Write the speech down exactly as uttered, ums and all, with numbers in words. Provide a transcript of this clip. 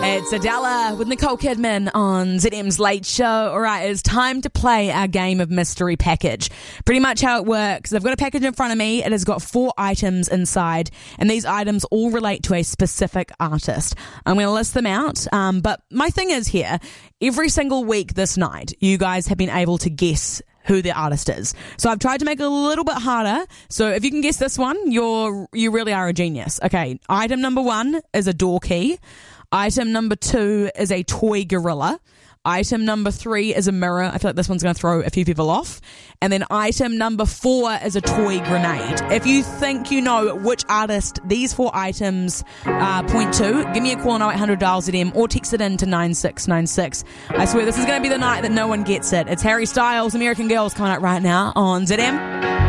It's Adela with Nicole Kidman on Z M's Late Show. All right, it's time to play our game of mystery package. Pretty much how it works. I've got a package in front of me. It has got four items inside, and these items all relate to a specific artist. I'm going to list them out, um, but my thing is here, every single week this night, you guys have been able to guess who the artist is. So I've tried to make it a little bit harder. So if you can guess this one, you're you really are a genius. Okay, item number one is a door key. Item number two is a toy gorilla. Item number three is a mirror. I feel like this one's going to throw a few people off. And then item number four is a toy grenade. If you think you know which artist these four items uh, point to, give me a call on oh eight hundred dial Z M or text it in to nine six nine six. I swear this is going to be the night that no one gets it. It's Harry Styles, American Girls, coming up right now on Z M.